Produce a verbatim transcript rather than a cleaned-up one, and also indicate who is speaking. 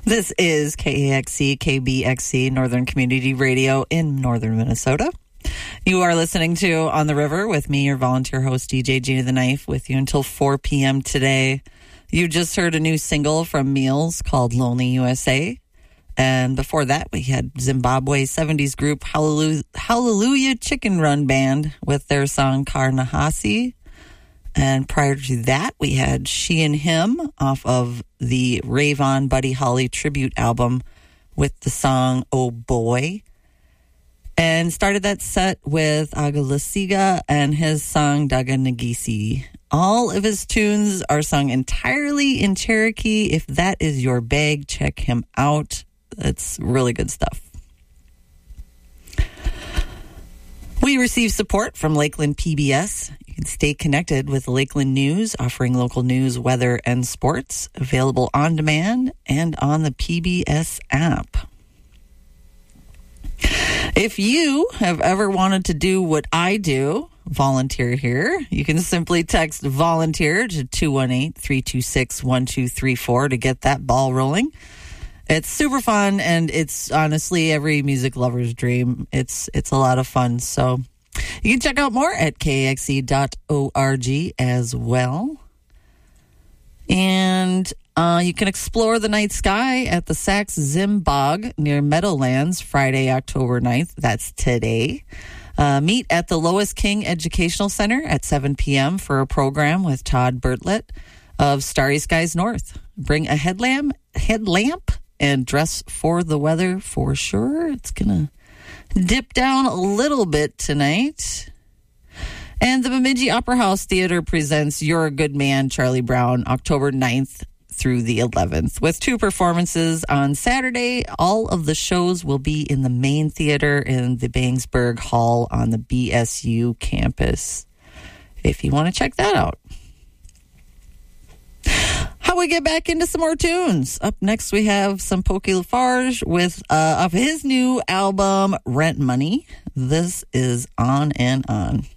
Speaker 1: This is K A X C, K B X C, Northern Community Radio in northern Minnesota. You are listening to On the River with me, your volunteer host, D J Gina the Knife, with you until four p.m. today. You just heard a new single from Meals called Lonely U S A. And before that, we had Zimbabwe seventies group Hallelujah, Hallelujah Chicken Run Band with their song Karnahasi. And prior to that, we had She and Him off of the Rayvon Buddy Holly tribute album with the song Oh Boy. And started that set with Agalasiga and his song Daga Nagisi. All of his tunes are sung entirely in Cherokee. If that is your bag, check him out. It's really good stuff. We receive support from Lakeland P B S. You can stay connected with Lakeland News, offering local news, weather, and sports, available on demand and on the P B S app. If you have ever wanted to do what I do, volunteer here, you can simply text volunteer to two one eight, three two six, one two three four to get that ball rolling. It's super fun, and it's honestly every music lover's dream. It's it's a lot of fun. So you can check out more at K A X C dot org as well. And uh, you can explore the night sky at the Sax Zimbog near Meadowlands Friday, October ninth. That's today. Uh, meet at the Lois King Educational Center at seven p.m. for a program with Todd Bertlett of Starry Skies North. Bring a headlamp, headlamp and dress for the weather for sure. It's going to dip down a little bit tonight. And the Bemidji Opera House Theater presents You're a Good Man, Charlie Brown, October ninth through the eleventh. With two performances on Saturday, all of the shows will be in the main theater in the Bangsburg Hall on the B S U campus, if you want to check that out. How we get back into some more tunes. Up next, we have some Pokey Lafarge with uh, of his new album, Rent Money. This is On and On.